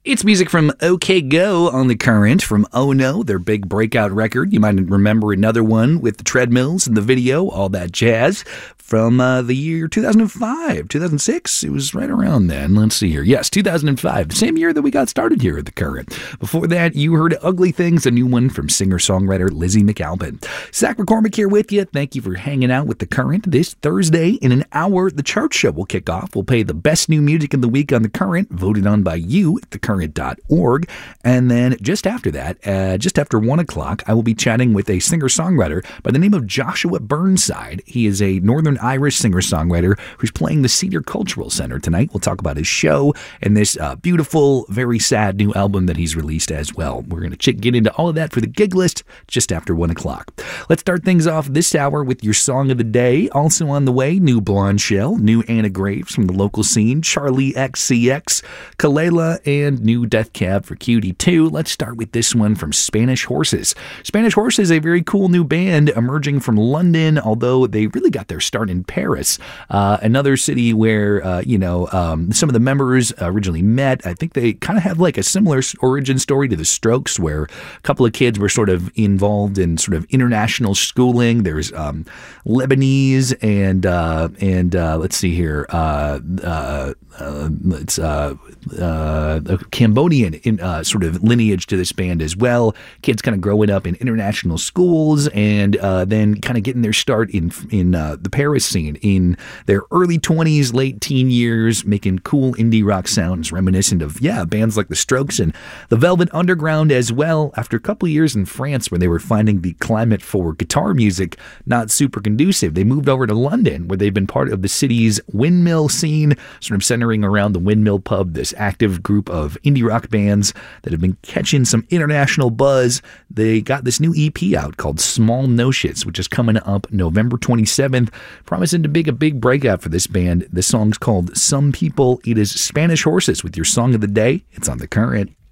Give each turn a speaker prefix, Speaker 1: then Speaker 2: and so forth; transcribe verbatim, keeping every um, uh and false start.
Speaker 1: It's music from OK Go on The Current from Oh No, their big breakout record. You might remember another one with the treadmills and the video, all that jazz, from uh, the year two thousand five, two thousand six. It was right around then. Let's see here. Yes, two thousand five, the same year that we got started here at The Current. Before that, you heard Ugly Things, a new one from singer-songwriter Lizzie McAlpin. Zach McCormick here with you. Thank you for hanging out with The Current. This Thursday, in an hour, the chart show will kick off. We'll play the best new music in the week on The Current, voted on by you at the current dot org. And then just after that, uh, just after one o'clock, I will be chatting with a singer-songwriter by the name of Joshua Burnside. He is a Northern Irish singer-songwriter who's playing the Cedar Cultural Center tonight. We'll talk about his show and this uh, beautiful, very sad new album that he's released as well. We're going to ch- get into all of that for the gig list just after one o'clock. Let's start things off this hour with your song of the day. Also on the way, new Blonde Shell, new Anna Graves from the local scene, Charlie X C X, Kalela, and new Death Cab for Cutie two. Let's start with this one from Spanish Horses. Spanish Horses, a very cool new band emerging from London, although they really got their start in Paris, uh, another city where, uh, you know, um, some of the members originally met. I think they kind of have like a similar origin story to the Strokes, where a couple of kids were sort of involved in sort of international schooling. There's um, Lebanese and, uh, and uh, let's see here, uh, uh, uh, it's uh, uh, a Cambodian in, uh, sort of lineage to this band as well. Kids kind of growing up in international schools and uh, then kind of getting their start in in uh, the Paris scene in their early twenties, late teen years, making cool indie rock sounds reminiscent of, yeah, bands like the Strokes and the Velvet Underground as well. After a couple of years in France where they were finding the climate for guitar music not super conducive, they moved over to London where they've been part of the city's windmill scene, sort of centering around the Windmill Pub, this active group of indie rock bands that have been catching some international buzz. They got this new E P out called Small Notions, which is coming up November twenty-seventh, promising to be a big breakout for this band. This song's called Some People. It is Spanish Horses with your song of the day. It's on The Current.